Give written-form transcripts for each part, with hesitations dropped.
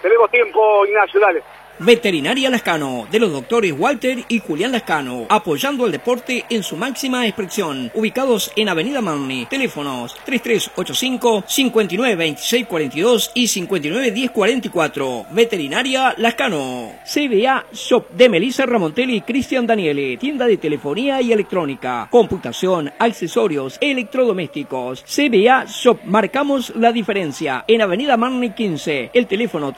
Tenemos tiempo, Ignacio, dale. Veterinaria Lascano, de los doctores Walter y Julián Lascano, apoyando al deporte en su máxima expresión, ubicados en Avenida Marne, teléfonos 3385-592642 y 591044, Veterinaria Lascano. CBA Shop de Melissa Ramontelli y Cristian Daniele, tienda de telefonía y electrónica, computación, accesorios, electrodomésticos. CBA Shop, marcamos la diferencia, en Avenida Marne 15, el teléfono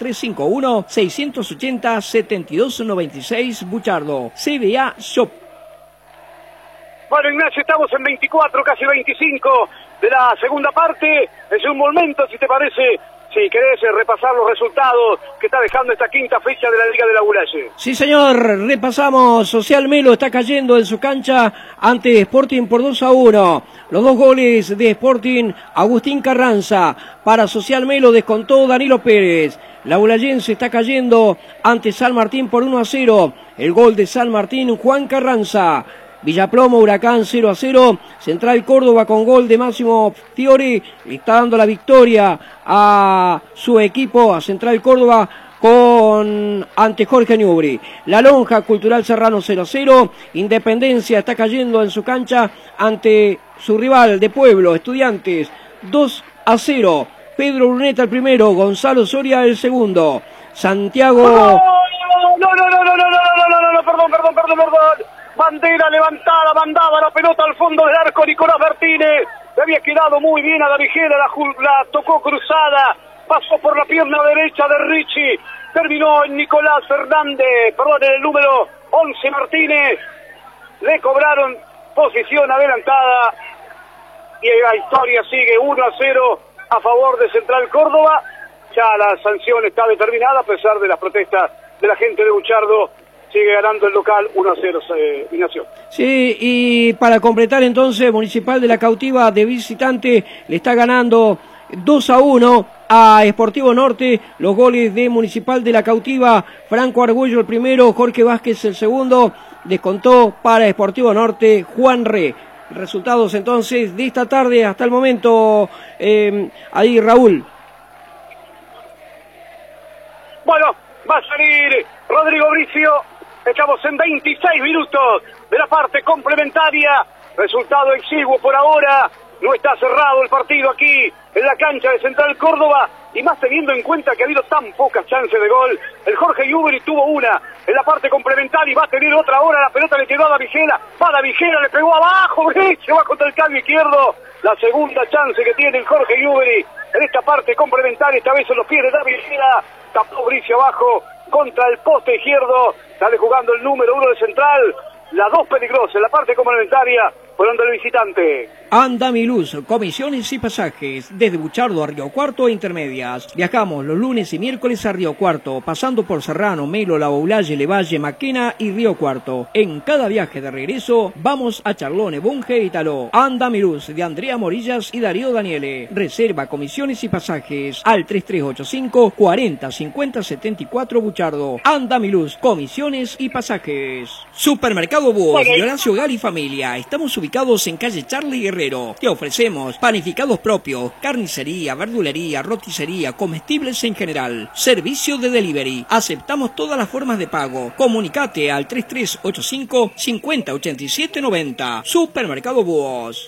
351-680-7296, Buchardo. CBA Shop. Bueno, Ignacio, estamos en 24, casi 25 de la segunda parte. Es un momento, si te parece, si querés repasar los resultados que está dejando esta quinta fecha de la Liga de la Bulaye. Sí, señor, repasamos. Social Melo está cayendo en su cancha ante Sporting por 2-1. Los dos goles de Sporting, Agustín Carranza. Para Social Melo descontó Danilo Pérez. La Bulayense está cayendo ante San Martín por 1-0. El gol de San Martín, Juan Carranza. Villaplomo, Huracán 0-0. Central Córdoba con gol de Máximo Fiore. Le está dando la victoria a su equipo, a Central Córdoba, ante Jorge Newbery. La Lonja, Cultural Serrano 0-0. Independencia está cayendo en su cancha ante su rival de pueblo, Estudiantes, 2-0. Pedro Bruneta el primero, Gonzalo Soria el segundo. Santiago... No, perdón. Bandera levantada, mandaba la pelota al fondo del arco Nicolás Martínez. Le había quedado muy bien a Davigera, la tocó cruzada, pasó por la pierna derecha de Richie, terminó en Nicolás Fernández, en el número 11 Martínez. Le cobraron posición adelantada y la historia sigue 1-0 a favor de Central Córdoba. Ya la sanción está determinada a pesar de las protestas de la gente de Buchardo. Sigue ganando el local 1-0, Ignacio. Sí, y para completar entonces, Municipal de la Cautiva de visitante le está ganando 2-1 a Sportivo Norte. Los goles de Municipal de la Cautiva, Franco Argüello el primero, Jorge Vázquez el segundo. Descontó para Sportivo Norte Juan Re. Resultados entonces de esta tarde hasta el momento, ahí Raúl. Bueno, va a salir Rodrigo Bricio. Estamos en 26 minutos de la parte complementaria. Resultado exiguo por ahora. No está cerrado el partido aquí en la cancha de Central Córdoba. Y más teniendo en cuenta que ha habido tan pocas chances de gol. El Jorge Newbery tuvo una en la parte complementaria y va a tener otra ahora. La pelota le quedó a Davigera. Davigera, le pegó abajo. Se va contra el cambio izquierdo. La segunda chance que tiene el Jorge Newbery en esta parte complementaria. Esta vez en los pies de Davigera. Tapó Bricio abajo contra el poste izquierdo. Sale jugando el número 1 de Central. La 2 peligrosa en la parte complementaria. Fueron del visitante. Andamiluz, comisiones y pasajes, desde Buchardo a Río Cuarto e Intermedias. Viajamos los lunes y miércoles a Río Cuarto, pasando por Serrano, Melo, La Boulaye, Levalle, Maquena y Río Cuarto. En cada viaje de regreso, vamos a Charlone, Bunge y Taló. Andamiluz, de Andrea Morillas y Darío Daniele. Reserva, comisiones y pasajes al 3385 40 50 74 Buchardo. Andamiluz, comisiones y pasajes. Supermercado Búhos, de Horacio Gal y Familia. Estamos ubicados en calle Charlie Guerrero. Te ofrecemos panificados propios, carnicería, verdulería, roticería, comestibles en general. Servicio de delivery. Aceptamos todas las formas de pago. Comunicate al 3385 50 87 90. Supermercado Búhos.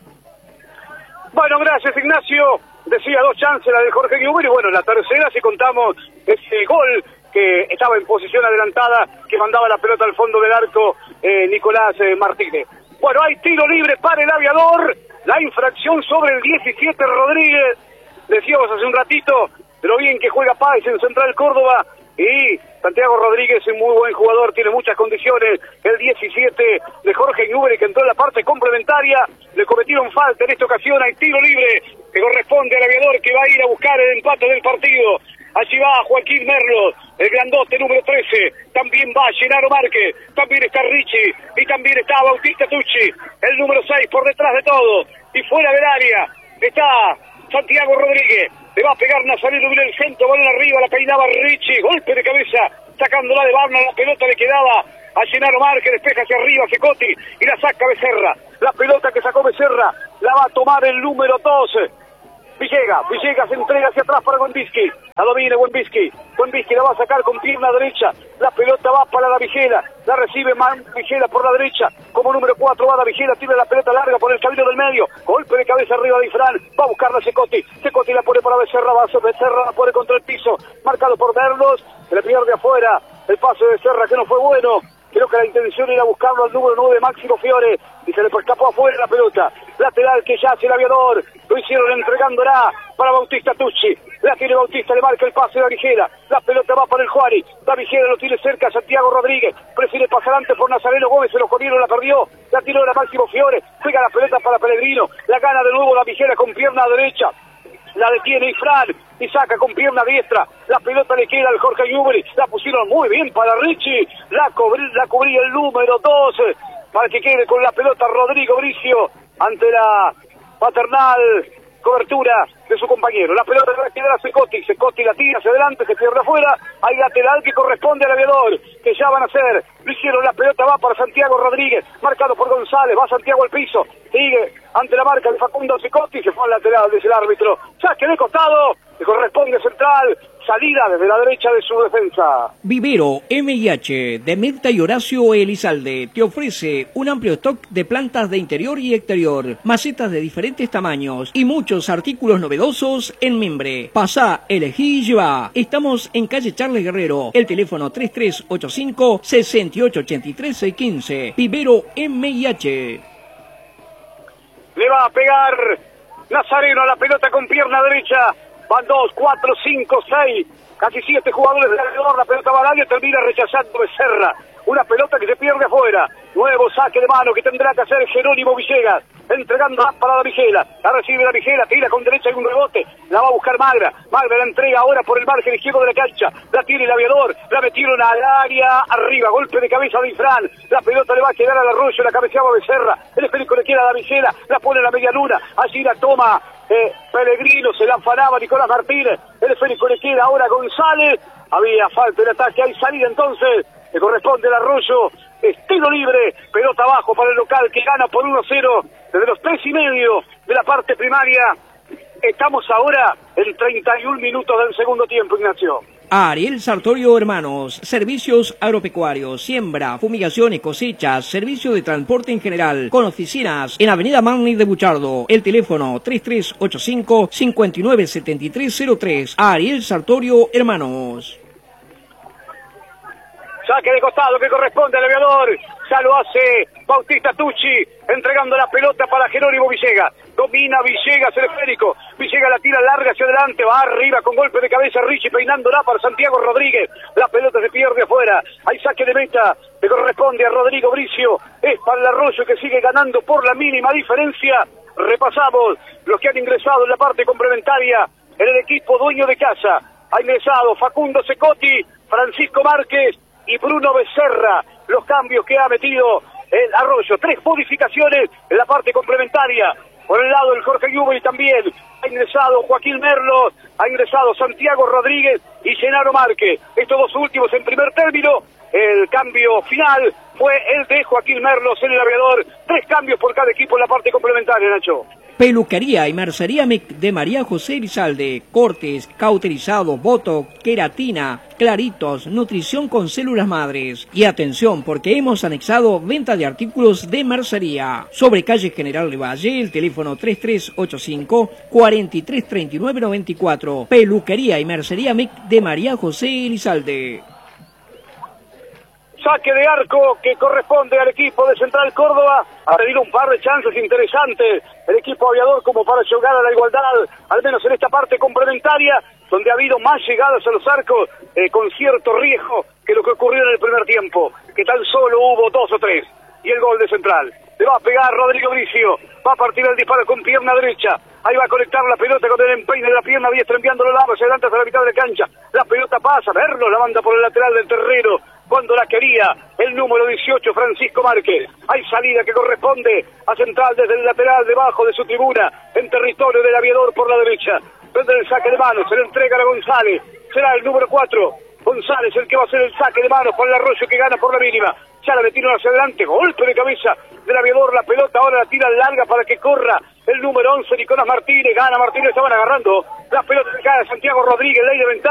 Bueno, gracias, Ignacio. Decía 2 chances la de Jorge Newbery. Bueno, la tercera si contamos ese gol que estaba en posición adelantada, que mandaba la pelota al fondo del arco Nicolás Martínez. Bueno, hay tiro libre para el Aviador. La infracción sobre el 17 Rodríguez. Decíamos hace un ratito de lo bien que juega Páez en Central Córdoba. Y Santiago Rodríguez es un muy buen jugador, tiene muchas condiciones. El 17 de Jorge Newbery, que entró en la parte complementaria. Le cometieron falta en esta ocasión. Hay tiro libre que corresponde al Aviador, que va a ir a buscar el empate del partido. Allí va Joaquín Merlos, el grandote número 13. También va Genaro Márquez. También está Richie. Y también está Bautista Tucci, el número 6 por detrás de todo. Y fuera del área está Santiago Rodríguez. Le va a pegar Nazareno en el centro. Balón arriba, la peinaba Richie. Golpe de cabeza, sacándola de Barna. La pelota le quedaba a Genaro Márquez. Despeja hacia arriba Cecotti y la saca Becerra. La pelota que sacó Becerra la va a tomar el número 2. Villegas se entrega hacia atrás para Wenbiski. La domina Wenbiski la va a sacar con pierna derecha. La pelota va para la Vigela. La recibe Vigela por la derecha. Como número 4 va la Vigela. Tiene la pelota larga por el camino del medio. Golpe de cabeza arriba de Ifrán. Va a buscarla Cecotti. Cecotti la pone para Becerra. Becerra la pone contra el piso. Marcado por Merlos. Se le pierde afuera. El pase de Becerra que no fue bueno. Creo que la intención era buscarlo al número 9, Máximo Fiore, y se le escapó afuera la pelota. Lateral que ya hace el Aviador. Lo hicieron entregándola para Bautista Tucci. La tiene Bautista, le marca el pase de la Vigela. La pelota va para el Juani. La Vigela lo tiene cerca Santiago Rodríguez. Prefiere pasar antes por Nazareno Gómez. Se lo comieron, la perdió. La tiró la Máximo Fiore. Juega la pelota para Pellegrino. La gana de nuevo la Vigela con pierna derecha. La detiene Ifrán y saca con pierna diestra. La pelota le queda al Jorge Newbery. La pusieron muy bien para Richie. La cubría el número 2 para que quede con la pelota Rodrigo Bricio ante la paternal cobertura de su compañero. La pelota va a quedar a Cecotti. Cecotti la tira hacia adelante, se pierde afuera. Hay lateral que corresponde al Aviador, que ya van a hacer. Lo hicieron, la pelota va para Santiago Rodríguez, marcado por González. Va Santiago al piso, sigue ante la marca de Facundo Cecotti. Se fue al lateral, dice el árbitro. Saque de costado, que corresponde Central. Salida desde la derecha de su defensa. Vivero M&H de Mirta y Horacio Elizalde te ofrece un amplio stock de plantas de interior y exterior, macetas de diferentes tamaños y muchos artículos novedosos en mimbre. Pasá, elegí y lleva. Estamos en calle Charles Guerrero. El teléfono 3385-6883-615. Vivero M&H. Le va a pegar Nazareno a la pelota con pierna derecha. Van 2, 4, 5, 6, casi 7 jugadores de alrededor. La pelota va al área, termina rechazando Becerra. Una pelota que se pierde afuera. Nuevo saque de mano que tendrá que hacer Jerónimo Villegas. Entregando para la Vigela. La recibe la Vigela, tira con derecha y un rebote. La va a buscar Magra. Magra la entrega ahora por el margen izquierdo de la cancha. La tiene el Aviador. La metieron al área arriba. Golpe de cabeza de Ifrán. La pelota le va a quedar al Arroyo. La cabeceaba Becerra. El esférico le queda a la Vigela. La pone a la media luna. Allí la toma Pellegrino. Se la afanaba Nicolás Martínez. El esférico le queda ahora a González. Había falta en ataque. Hay salida entonces. Le corresponde al Arroyo. Estilo libre. Pelota abajo para el local que gana por 1-0 desde los 3:30 de la parte primaria. Estamos ahora en 31 minutos del segundo tiempo, Ignacio. Ariel Sartorio Hermanos, servicios agropecuarios, siembra, fumigaciones, cosechas, servicio de transporte en general, con oficinas en Avenida Magni de Buchardo. El teléfono 3385-597303. Ariel Sartorio Hermanos. Saque de costado que corresponde al Aviador. Ya lo hace Bautista Tucci, entregando la pelota para Jerónimo Villegas. Domina Villegas el esférico. Villegas la tira larga hacia adelante, va arriba con golpe de cabeza Richie peinándola para Santiago Rodríguez. La pelota se pierde afuera. Hay saque de meta que corresponde a Rodrigo Bricio. Es para el Arroyo que sigue ganando por la mínima diferencia. Repasamos los que han ingresado en la parte complementaria en el equipo dueño de casa. Ha ingresado Facundo Cecotti, Francisco Márquez y Bruno Becerra. Los cambios que ha metido el Arroyo. 3 modificaciones en la parte complementaria. Por el lado del Jorge Newbery también ha ingresado Joaquín Merlos, ha ingresado Santiago Rodríguez y Genaro Márquez. Estos dos últimos en primer término. El cambio final fue el de Joaquín Merlos en el Aviador. 3 cambios por cada equipo en la parte complementaria, Nacho. Peluquería y mercería de María José Elizalde, cortes, cauterizados, botox, queratina, claritos, nutrición con células madres. Y atención, porque hemos anexado venta de artículos de mercería. Sobre calle General Levalle, el teléfono 3385-433994. Peluquería y mercería de María José Elizalde. Saque de arco que corresponde al equipo de Central Córdoba. Ha tenido un par de chances interesantes el equipo Aviador como para llegar a la igualdad, al menos en esta parte complementaria, donde ha habido más llegadas a los arcos con cierto riesgo que lo que ocurrió en el primer tiempo, que tan solo hubo 2 o 3. Y el gol de Central. Le va a pegar Rodrigo Bricio. Va a partir el disparo con pierna derecha. Ahí va a conectar la pelota con el empeine de la pierna diestra, enviándolo al lado, hacia adelante hasta la mitad de la cancha. La pelota pasa, Merlos la manda por el lateral del terreno. Cuando la quería el número 18, Francisco Márquez. Hay salida que corresponde a Central desde el lateral debajo de su tribuna, en territorio del Aviador por la derecha. Desde el saque de manos, se le entrega a González. Será el número 4. González el que va a hacer el saque de manos para el Arroyo que gana por la mínima. Ya la metieron hacia adelante, golpe de cabeza del Aviador, la pelota ahora la tira larga para que corra el número 11, Nicolás Martínez, gana Martínez, estaban agarrando las pelotas de Santiago Rodríguez, ley de ventaja.